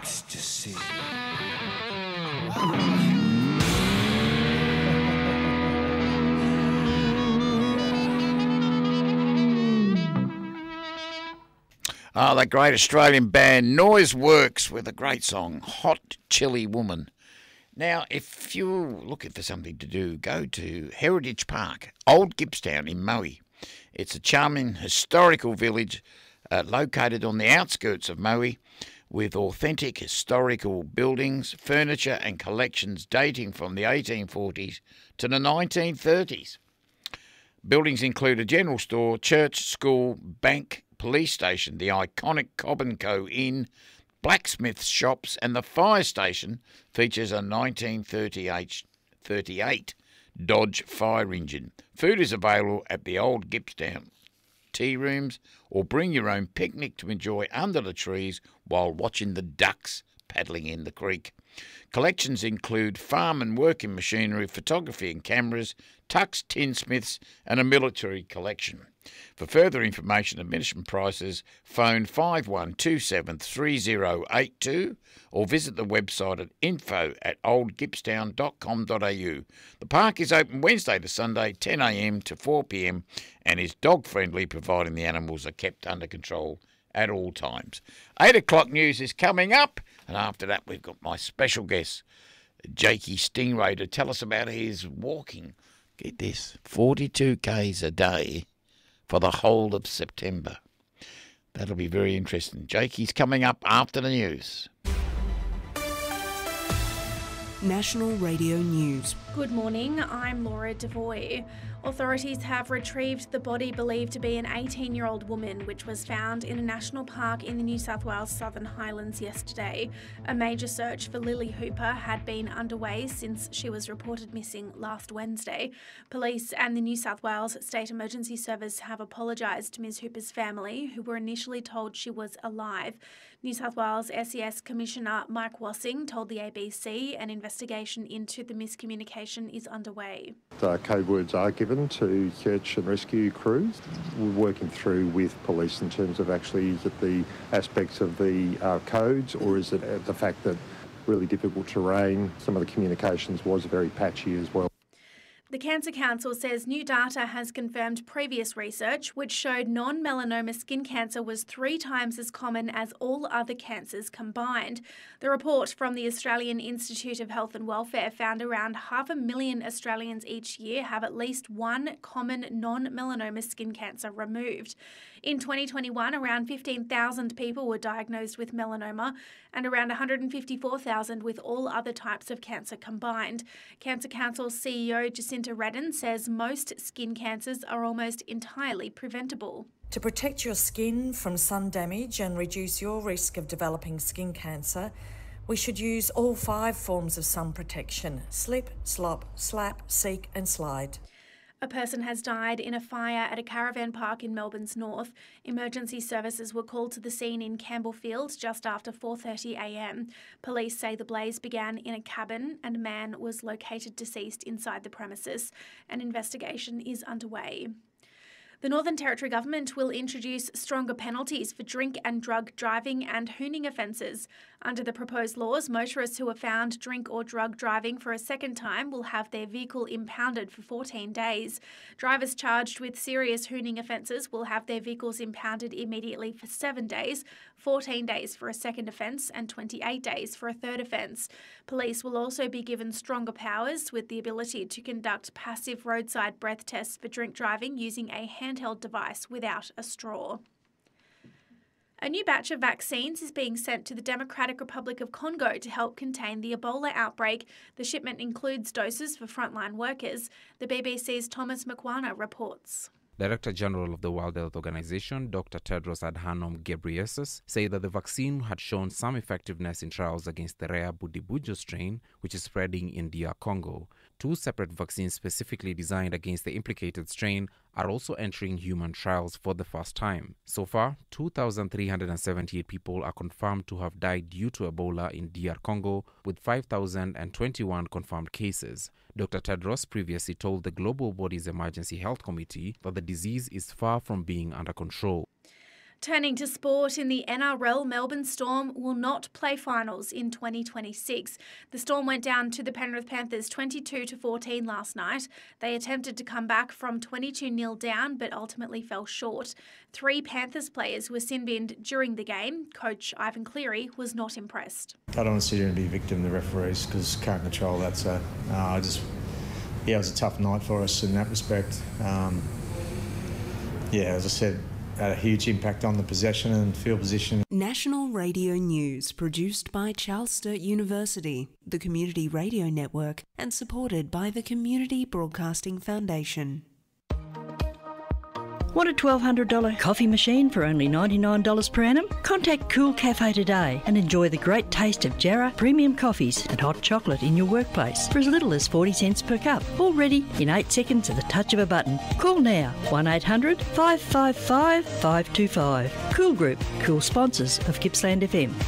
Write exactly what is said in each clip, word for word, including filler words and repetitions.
Just see. Ah, that great Australian band Noiseworks with a great song, Hot Chilly Woman. Now, if you're looking for something to do, go to Heritage Park, Old Gippsland in Maui. It's a charming historical village uh, located on the outskirts of Maui with authentic historical buildings, furniture and collections dating from the eighteen forties to the nineteen thirties. Buildings include a general store, church, school, bank, police station, the iconic Cobb and Co Inn, blacksmith shops, and the fire station features a nineteen thirty-eight Dodge fire engine. Food is available at the Old Gippsland tea rooms, or bring your own picnic to enjoy under the trees while watching the ducks paddling in the creek. Collections include farm and working machinery, photography and cameras, tucks, tinsmiths, and a military collection. For further information and admission prices, phone five one two seven three zero eight two or visit the website at info at old gippsland dot com dot a u. The park is open Wednesday to Sunday, ten a m to four p m, and is dog-friendly, providing the animals are kept under control at all times. Eight o'clock news is coming up, and after that we've got my special guest, Jakey Stingray, to tell us about his walking. Get this, forty-two kays a day for the whole of September. That'll be very interesting. Jakey's coming up after the news. National Radio News. Good morning, I'm Laura Devoy. Authorities have retrieved the body believed to be an eighteen-year-old woman, which was found in a national park in the New South Wales Southern Highlands yesterday. A major search for Lily Hooper had been underway since she was reported missing last Wednesday. Police and the New South Wales State Emergency Service have apologised to Miz Hooper's family, who were initially told she was alive. New South Wales S E S Commissioner Mike Wassing told the A B C an investigation into the miscommunication is underway. Uh, code words are given to search and rescue crews. We're working through with police in terms of actually, is it the aspects of the uh, codes, or is it the fact that really difficult terrain, some of the communications was very patchy as well. The Cancer Council says new data has confirmed previous research which showed non-melanoma skin cancer was three times as common as all other cancers combined. The report from the Australian Institute of Health and Welfare found around half a million Australians each year have at least one common non-melanoma skin cancer removed. In twenty twenty-one, around fifteen thousand people were diagnosed with melanoma and around one hundred fifty-four thousand with all other types of cancer combined. Cancer Council C E O Jacinta Redden says most skin cancers are almost entirely preventable. To protect your skin from sun damage and reduce your risk of developing skin cancer, we should use all five forms of sun protection: slip, slop, slap, seek and slide. A person has died in a fire at a caravan park in Melbourne's north. Emergency services were called to the scene in Campbellfield just after four thirty a m. Police say the blaze began in a cabin and a man was located deceased inside the premises. An investigation is underway. The Northern Territory Government will introduce stronger penalties for drink and drug driving and hooning offences. Under the proposed laws, motorists who are found drink or drug driving for a second time will have their vehicle impounded for fourteen days. Drivers charged with serious hooning offences will have their vehicles impounded immediately for seven days, fourteen days for a second offence and twenty-eight days for a third offence. Police will also be given stronger powers with the ability to conduct passive roadside breath tests for drink driving using a handheld device without a straw. A new batch of vaccines is being sent to the Democratic Republic of Congo to help contain the Ebola outbreak. The shipment includes doses for frontline workers. The B B C's Thomas Mkwana reports. Director General of the World Health Organization, Doctor Tedros Adhanom Ghebreyesus, said that the vaccine had shown some effectiveness in trials against the rare Budibujo strain, which is spreading in D R Congo. Two separate vaccines specifically designed against the implicated strain are also entering human trials for the first time. So far, two thousand three hundred seventy-eight people are confirmed to have died due to Ebola in D R Congo, with five thousand twenty-one confirmed cases. Doctor Tedros previously told the global body's Emergency Health Committee that the disease is far from being under control. Turning to sport, in the N R L, Melbourne Storm will not play finals in twenty twenty-six. The Storm went down to the Penrith Panthers twenty-two to fourteen last night. They attempted to come back from twenty-two nil down, but ultimately fell short. Three Panthers players were sin-binned during the game. Coach Ivan Cleary was not impressed. I don't want to sit here and be a victim of the referees because can't control that. So uh, I just, yeah, it was a tough night for us in that respect. Um, yeah, as I said, had a huge impact on the possession and field position. National Radio News, produced by Charles Sturt University, the Community Radio Network, and supported by the Community Broadcasting Foundation. Want a twelve hundred dollars coffee machine for only ninety-nine dollars per annum? Contact Cool Cafe today and enjoy the great taste of Jarrah premium coffees and hot chocolate in your workplace for as little as forty cents per cup. All ready in eight seconds at the touch of a button. Call now, one eight hundred, five five five, five two five. Cool Group, cool sponsors of Gippsland F M.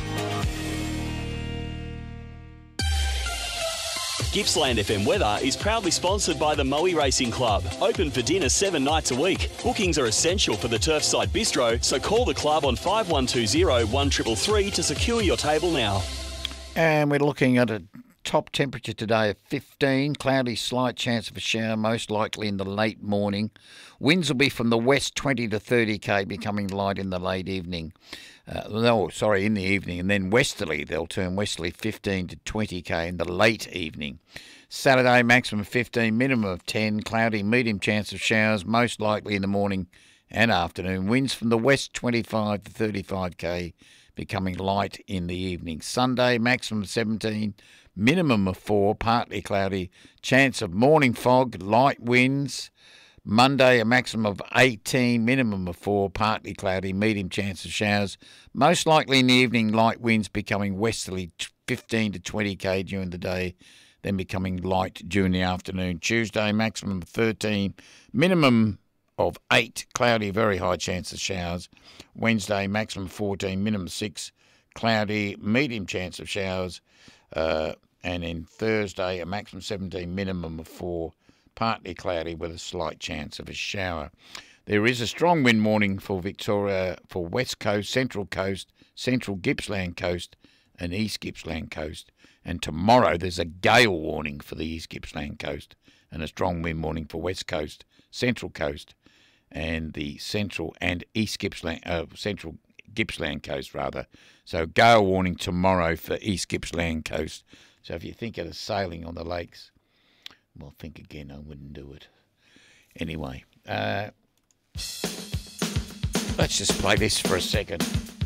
Gippsland F M weather is proudly sponsored by the Moe Racing Club. Open for dinner seven nights a week. Bookings are essential for the Turfside Bistro, so call the club on five one two zero, one three three three to secure your table now. And we're looking at a top temperature today of fifteen. Cloudy, slight chance of a shower, most likely in the late morning. Winds will be from the west twenty to thirty k, becoming light in the late evening. Uh, no, sorry, in the evening. And then westerly, they'll turn westerly fifteen to twenty k in the late evening. Saturday, maximum fifteen, minimum of ten. Cloudy, medium chance of showers, most likely in the morning and afternoon. Winds from the west twenty-five to thirty-five k, becoming light in the evening. Sunday, maximum seventeen, minimum of four, partly cloudy. Chance of morning fog, light winds. Monday, a maximum of eighteen, minimum of four, partly cloudy, medium chance of showers. Most likely in the evening, light winds becoming westerly fifteen to twenty k during the day, then becoming light during the afternoon. Tuesday, maximum of thirteen, minimum of eight, cloudy, very high chance of showers. Wednesday, maximum fourteen, minimum six, cloudy, medium chance of showers. Uh, and then Thursday, a maximum seventeen, minimum of four, partly cloudy with a slight chance of a shower. There is a strong wind warning for Victoria, for West Coast, Central Coast, Central Gippsland Coast and East Gippsland Coast. And tomorrow there's a gale warning for the East Gippsland Coast and a strong wind warning for West Coast, Central Coast and the Central and East Gippsland, uh, Central Gippsland Coast rather. So gale warning tomorrow for East Gippsland Coast. So if you think of sailing on the lakes, well, think again, I wouldn't do it. Anyway, uh, let's just play this for a second.